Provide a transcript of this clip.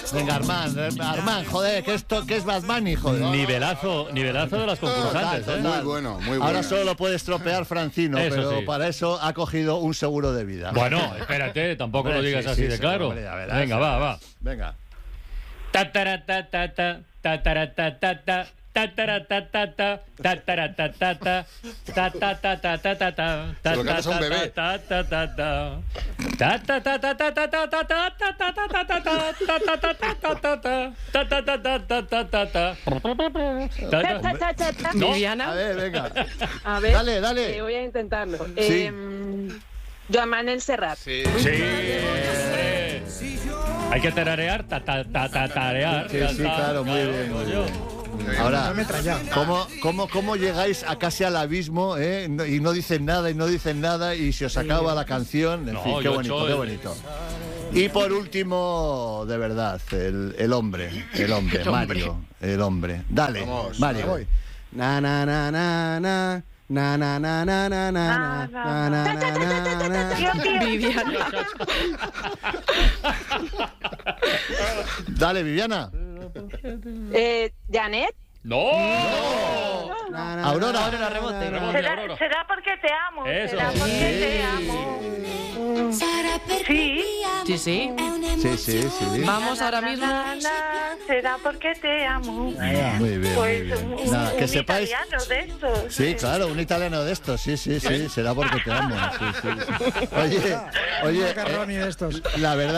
Venga, Armand, joder, que es Bad Bunny, joder. Nivelazo de las concursantes, Total. Muy bueno, muy bueno. Ahora solo lo puede estropear Francino, Eso pero sí. para eso ha cogido un seguro de vida. Bueno, espérate, tampoco lo digas Sí, así sí, de sí, claro. hombre, ya verás, Venga, ya va. verás. Venga. Tataratatata, tataratatata, tataratatata, tataratatata, tatatatatata, Se lo cantas a un bebé. tatatatatata, tatatatatata. No. Viviana. A ver, venga. A ver, Dale. voy a intentarlo. Sí. Joan Manuel Serrat. Sí. Sí, hombre. Hay que tararear, tarear. Sí, claro, muy bien, muy bien. Ahora, ¿cómo llegáis a casi al abismo, y no dicen nada y se os acaba la canción? En No, fin, qué yo bonito, soy- qué bonito. Y por último, de verdad, el hombre, Mario, el hombre. Dale, Vamos, Mario. voy. Na na na na na na na na na na na na na na na. Viviana. Dale, Viviana. Janet. ¡No! Aurora. Rebote. Aurora. Será porque te amo. Eso. Será porque te amo. Sí. Sí. Sí. Vamos ahora mismo. Será porque te amo. Muy bien, Pues muy bien. Nada, que un sepáis. italiano de estos. Sí, claro, un italiano de estos, sí, será porque te amo. Sí. Oye, Macarroni de estos. la verdad